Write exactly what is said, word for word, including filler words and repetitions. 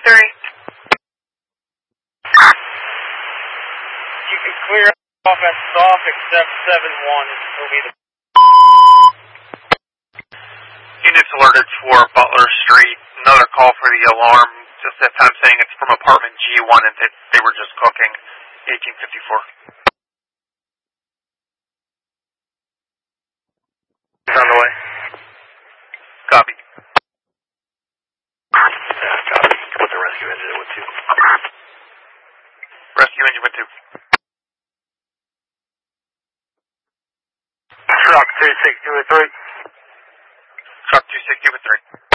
three. You can clear off at soft except seven one. It'll be the units alerted for Butler Street. Another call for the alarm. Just that time saying it's from apartment G one and that they were just cooking. eighteen fifty-four. He's on the way. Copy. Yeah, copy. Put the rescue engine in with two. Rescue engine with two. Truck two sixty with three. Truck two sixty with three.